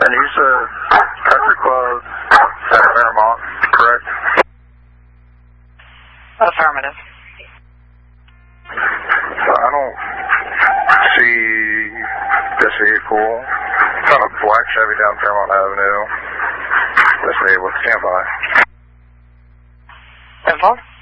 And he's a country club at Fairmont, correct? Affirmative. I don't see this vehicle. It's on a black Chevy down Fairmont Avenue. Let's see, what's standby? 10-4.